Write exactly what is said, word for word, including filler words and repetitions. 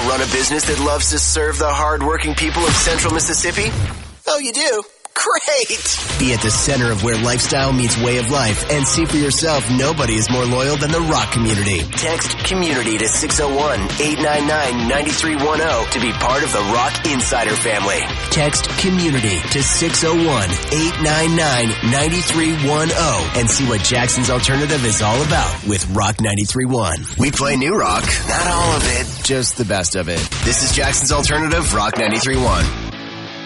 run a business that loves to serve the hard-working people of Central Mississippi? Oh, you do? Great! Be at the center of where lifestyle meets way of life and see for yourself nobody is more loyal than the Rock community. Text COMMUNITY to six oh one, eight nine nine, nine three one oh to be part of the Rock Insider family. Text COMMUNITY to six oh one, eight nine nine, nine three one oh and see what Jackson's Alternative is all about with Rock ninety-three point one. We play new rock, not all of it, just the best of it. This is Jackson's Alternative, Rock ninety-three point one.